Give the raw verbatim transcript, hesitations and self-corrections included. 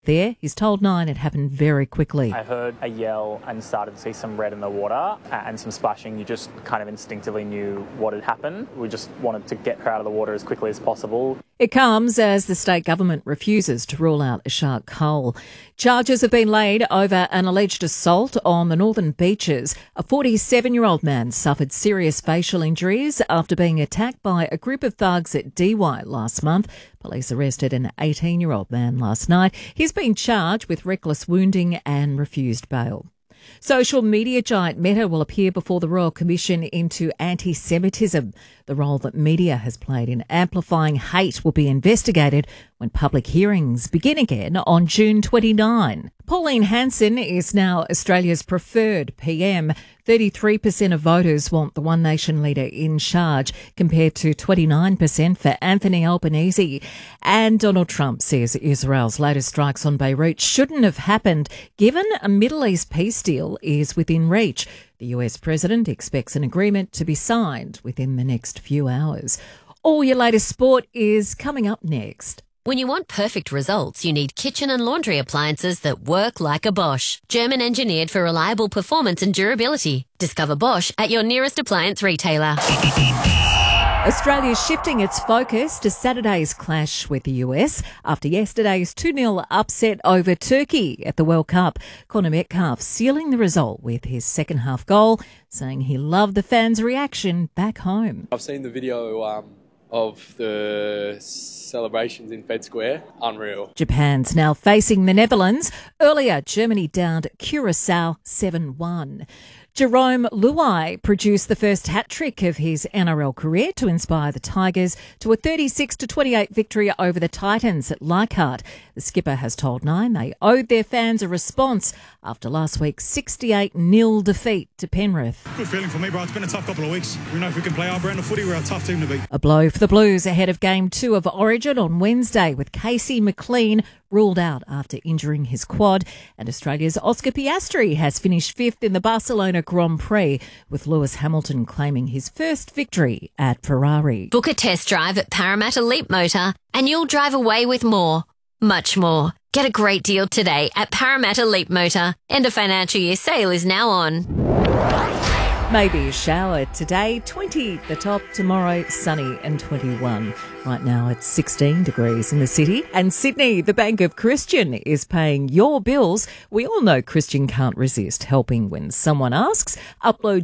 There, he's told Nine it happened very quickly. I heard a yell and started to see some red in the water and some splashing. You just kind of instinctively knew what had happened. We just wanted to get her out of the water as quickly as possible. It comes as the state government refuses to rule out a shark cull. Charges have been laid over an alleged assault on the northern beaches. A forty-seven-year-old man suffered serious facial injuries after being attacked by a group of thugs at Dee Why last month. Police arrested an eighteen-year-old man last night. He's been charged with reckless wounding and refused bail. Social media giant Meta will appear before the Royal Commission into anti-Semitism. The role that media has played in amplifying hate will be investigated when public hearings begin again on June twenty-ninth. Pauline Hanson is now Australia's preferred P M. thirty-three percent of voters want the One Nation leader in charge, compared to twenty-nine percent for Anthony Albanese. And Donald Trump says Israel's latest strikes on Beirut shouldn't have happened, given a Middle East peace deal is within reach. The U S president expects an agreement to be signed within the next few hours. All your latest sport is coming up next. When you want perfect results, you need kitchen and laundry appliances that work like a Bosch. German engineered for reliable performance and durability. Discover Bosch at your nearest appliance retailer. Australia's shifting its focus to Saturday's clash with the U S after yesterday's two nil upset over Turkey at the World Cup. Conor Metcalf sealing the result with his second half goal, saying he loved the fans' reaction back home. I've seen the video um, of the celebrations in Fed Square. Unreal. Japan's now facing the Netherlands. Earlier, Germany downed Curacao seven one. Jerome Luai produced the first hat-trick of his N R L career to inspire the Tigers to a thirty-six to twenty-eight victory over the Titans at Leichhardt. The skipper has told Nine they owed their fans a response after last week's sixty-eight nil defeat to Penrith. Good feeling for me, bro. It's been a tough couple of weeks. We know if we can play our brand of footy, we're a tough team to beat. A blow for the Blues ahead of Game two of Origin on Wednesday, with Casey McLean ruled out after injuring his quad. And Australia's Oscar Piastri has finished fifth in the Barcelona Grand Prix, with Lewis Hamilton claiming his first victory at Ferrari. Book a test drive at Parramatta Leap Motor and you'll drive away with more. Much more. Get a great deal today at Parramatta Leap Motor. End of financial year sale is now on. Maybe a shower today, twenty the top, tomorrow sunny and twenty-one. Right now it's sixteen degrees in the city. And Sydney, the Bank of Christian is paying your bills. We all know Christian can't resist helping when someone asks. Upload